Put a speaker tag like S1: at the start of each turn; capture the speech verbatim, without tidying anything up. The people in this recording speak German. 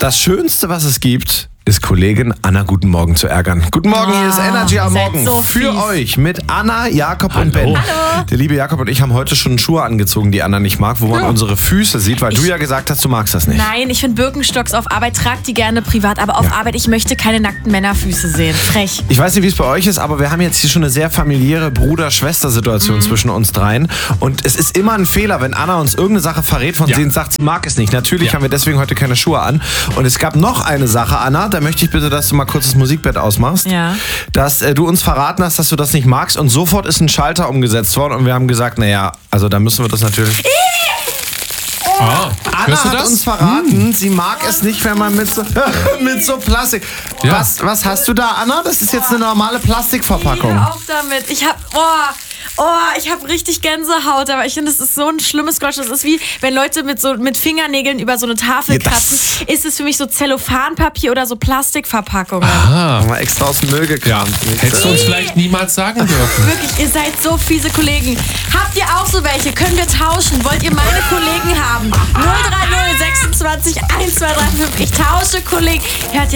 S1: Das Schönste, was es gibt, ist Kollegin Anna Guten Morgen zu ärgern. Guten Morgen, hier ist Energy am Morgen
S2: so
S1: für
S2: fies.
S1: euch mit Anna, Jakob
S3: Hallo.
S1: und Ben.
S2: Hallo.
S1: Der liebe Jakob und ich haben heute schon Schuhe angezogen, die Anna nicht mag, wo man
S2: Ja.
S1: unsere Füße sieht, weil
S2: Ich-
S1: du ja gesagt hast, du magst das nicht.
S2: Nein, ich finde Birkenstocks auf Arbeit, trag die gerne privat, aber auf
S1: Ja.
S2: Arbeit, ich möchte keine nackten Männerfüße sehen. Frech.
S1: Ich weiß nicht, wie es bei euch ist, aber wir haben jetzt hier schon eine sehr familiäre Bruder-Schwester-Situation
S2: Mhm.
S1: zwischen uns dreien. Und es ist immer ein Fehler, wenn Anna uns irgendeine Sache verrät, von
S3: Ja.
S1: denen sie sagt, sie mag es nicht. Natürlich
S3: Ja.
S1: haben wir deswegen heute keine Schuhe an. Und es gab noch eine Sache, Anna, da möchte ich bitte, dass du mal kurz das Musikbett ausmachst.
S2: Ja.
S1: Dass äh, du uns verraten hast, dass du das nicht magst. Und sofort ist ein Schalter umgesetzt worden und wir haben gesagt, naja, also da müssen wir das natürlich...
S3: Ah,
S1: Anna
S3: hörst du
S1: hat
S3: das?
S1: uns verraten, sie mag es nicht, wenn man mit so, mit so Plastik...
S3: Ja.
S1: Was, was hast du da, Anna? Das ist jetzt eine normale Plastikverpackung.
S2: Hör auf damit. Ich hab, oh, oh, ich hab richtig Gänsehaut, aber ich finde, das ist so ein schlimmes Geräusch. Das ist wie, wenn Leute mit so mit Fingernägeln über so eine Tafel
S1: Ja, das-
S2: kratzen. Ist es für mich so Zellophanpapier oder so Plastikverpackungen.
S1: Haben wir extra aus dem Müll gekramt.
S3: Hättest du uns vielleicht niemals sagen dürfen.
S2: Wirklich, ihr seid so fiese Kollegen. Habt ihr auch so welche? Können wir tauschen? Wollt ihr meine Kollegen haben? null drei null sechsundzwanzig eins zwei drei fünf. Ich tausche Kollegen. Hört